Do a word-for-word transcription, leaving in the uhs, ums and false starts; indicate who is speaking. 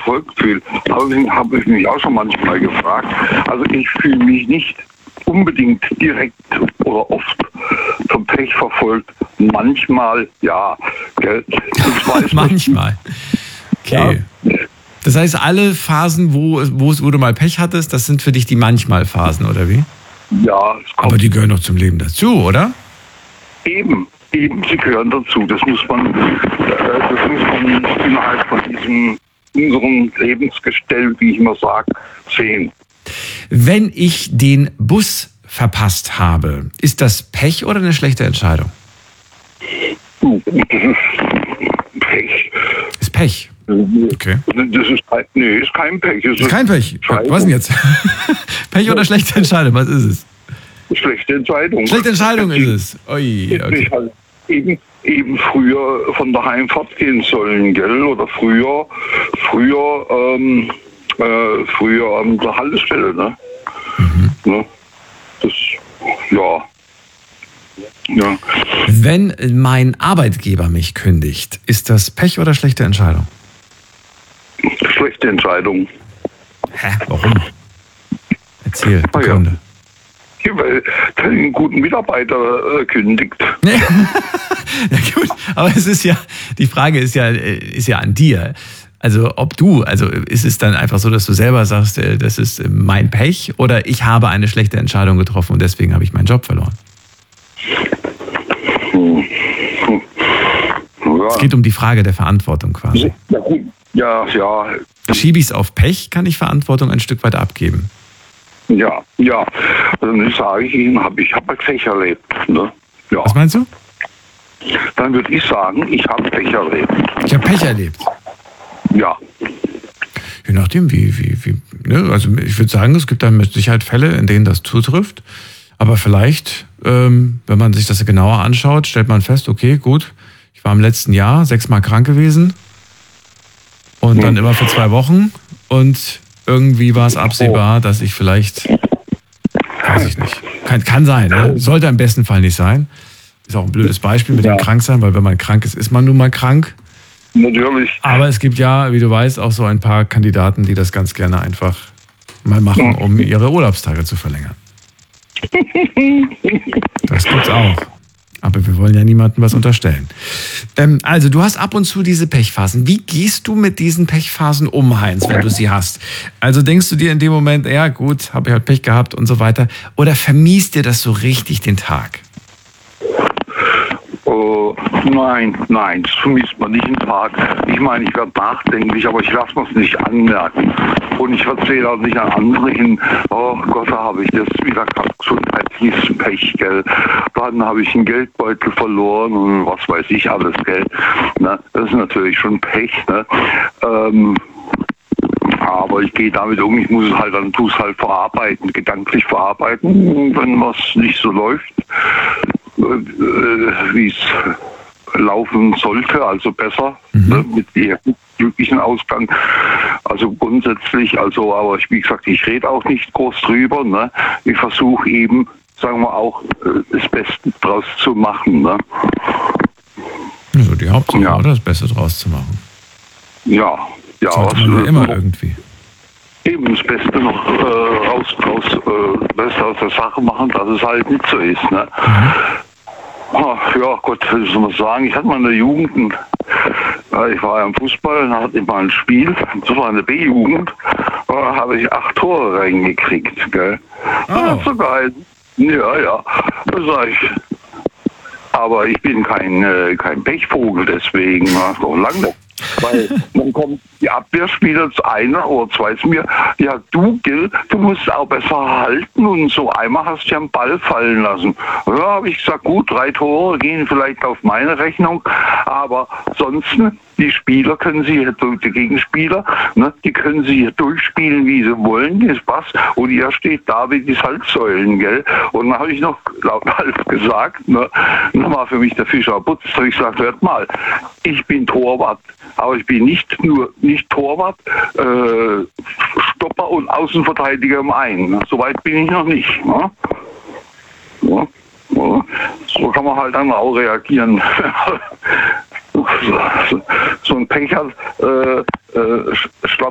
Speaker 1: verfolgt fühle. Allerdings habe ich mich auch schon manchmal gefragt. Also ich fühle mich nicht unbedingt direkt oder oft vom Pech verfolgt. Manchmal, ja. Gell? Ich weiß
Speaker 2: Manchmal. Okay. Ja. Das heißt, alle Phasen, wo, wo, wo du mal Pech hattest, das sind für dich die Manchmal-Phasen, oder wie?
Speaker 1: Ja. Es kommt.
Speaker 2: Aber die gehören doch zum Leben dazu, oder?
Speaker 1: Eben. Eben, sie gehören dazu. Das muss man, äh, das muss man innerhalb von diesem unserem Lebensgestell, wie ich immer sage, sehen.
Speaker 2: Wenn ich den Bus verpasst habe, ist das Pech oder eine schlechte Entscheidung?
Speaker 1: Uh, das ist Pech.
Speaker 2: Ist Pech? Okay.
Speaker 1: Das ist, nee, ist kein Pech.
Speaker 2: Das ist kein Pech? Was denn jetzt? Pech oder schlechte Entscheidung? Was ist es?
Speaker 1: Schlechte Entscheidung.
Speaker 2: Schlechte Entscheidung ist es. Ui, okay.
Speaker 1: Ich halt eben, eben früher von daheim fortgehen sollen, gell? Oder früher, früher, ähm, äh, früher an der Haltestelle, ne? Mhm. Ne? Das, ja. Ja.
Speaker 2: Wenn mein Arbeitgeber mich kündigt, ist das Pech oder schlechte Entscheidung?
Speaker 1: Schlechte Entscheidung.
Speaker 2: Hä? Warum? Erzähl, Gründe.
Speaker 1: Ja, weil er einen guten Mitarbeiter äh, kündigt.
Speaker 2: Ja. Ja gut, aber es ist ja, die Frage ist ja, ist ja an dir. Also ob du, also ist es dann einfach so, dass du selber sagst, das ist mein Pech oder ich habe eine schlechte Entscheidung getroffen und deswegen habe ich meinen Job verloren?
Speaker 1: Hm. Hm. Ja.
Speaker 2: Es geht um die Frage der Verantwortung quasi.
Speaker 1: Ja, ja.
Speaker 2: Schiebe ich es auf Pech, kann ich Verantwortung ein Stück weit abgeben.
Speaker 1: Ja, ja. Dann sage ich Ihnen, hab, ich habe Pech erlebt. Ne? Ja.
Speaker 2: Was meinst du?
Speaker 1: Dann würde ich sagen, ich habe Pech erlebt.
Speaker 2: Ich habe Pech erlebt?
Speaker 1: Ja.
Speaker 2: Je nachdem, wie, wie, wie, ne? Also ich würde sagen, es gibt da mit Sicherheit Fälle, in denen das zutrifft. Aber vielleicht, ähm, wenn man sich das genauer anschaut, stellt man fest, okay, gut, ich war im letzten Jahr sechsmal krank gewesen und hm. dann immer für zwei Wochen und irgendwie war es absehbar, dass ich vielleicht, weiß ich nicht, kann, kann sein, ne? Sollte im besten Fall nicht sein. Ist auch ein blödes Beispiel mit ja. dem Kranksein, weil wenn man krank ist, ist man nun mal krank.
Speaker 1: Natürlich.
Speaker 2: Aber es gibt ja, wie du weißt, auch so ein paar Kandidaten, die das ganz gerne einfach mal machen, um ihre Urlaubstage zu verlängern. Das gibt's auch. Aber wir wollen ja niemandem was unterstellen. Ähm, also, du hast ab und zu diese Pechphasen. Wie gehst du mit diesen Pechphasen um, Heinz, wenn du sie hast? Also denkst du dir in dem Moment, ja gut, habe ich halt Pech gehabt und so weiter? Oder vermiest dir das so richtig den Tag?
Speaker 1: Oh, nein, nein, das vermisst man nicht einen Tag. Ich meine, ich werde nachdenklich, aber ich lasse mir es nicht anmerken. Und ich erzähle auch nicht an andere hin, oh Gott, da habe ich das wieder gesundheitliches Pech, gell. Dann habe ich einen Geldbeutel verloren und was weiß ich alles, gell. Na, das ist natürlich schon Pech, ne. Ähm, aber ich gehe damit um, ich muss es halt dann, tue es halt verarbeiten, gedanklich verarbeiten, wenn was nicht so läuft, äh, wie es laufen sollte, also besser, mhm. ne, mit eher glücklichen Ausgang. Also grundsätzlich, also, aber ich, wie gesagt, ich rede auch nicht groß drüber, ne. Ich versuche eben, sagen wir auch, das Beste draus zu machen, ne.
Speaker 2: Also die Hauptsache, ja. Oder das Beste draus zu machen.
Speaker 1: Ja, ja.
Speaker 2: Das sollte man ja immer irgendwie.
Speaker 1: Eben das Beste noch äh, raus, raus, äh, Beste aus der Sache machen, dass es halt nicht so ist, ne. Mhm. Ach, ja, Gott, was soll man sagen? Ich hatte mal in der Jugend, äh, ich war ja im Fußball, dann hatte ich mal ein Spiel, das war eine B-Jugend, da habe ich acht Tore reingekriegt, gell. Oh. Das ist so geil. Ja, ja, das sag ich. Aber ich bin kein, äh, kein Pechvogel, deswegen, na, noch lange. Weil dann kommt die Abwehrspieler zu einer oder zwei zu mir, ja du, Gil, du musst auch besser halten und so. Einmal hast du ja einen Ball fallen lassen. Ja, habe ich gesagt, gut, drei Tore gehen vielleicht auf meine Rechnung, aber sonst, die Spieler können sie hier, die Gegenspieler, ne, die können sie hier durchspielen, wie sie wollen, das passt. Und ihr steht da wie die Salzsäulen, gell. Und dann habe ich noch laut gesagt, ne, dann war für mich der Fischer Butz, habe ich gesagt, hört mal, ich bin Torwart. Aber ich bin nicht nur nicht Torwart, äh, Stopper und Außenverteidiger im einen. Soweit bin ich noch nicht. Ne? Ja, ja. So kann man halt dann auch reagieren. so, so ein Pech hat, äh, äh,